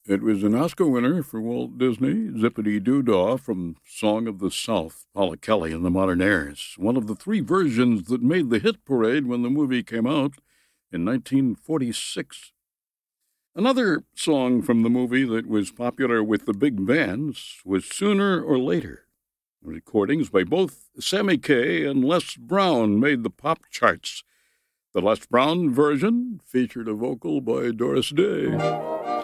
It was an Oscar winner for Walt Disney, Zippity-Doo-Dah from Song of the South, Paula Kelly and the Modernaires, one of the three versions that made the hit parade when the movie came out in 1946. Another song from the movie that was popular with the big bands was Sooner or Later. Recordings by both Sammy Kaye and Les Brown made the pop charts. The Les Brown version featured a vocal by Doris Day.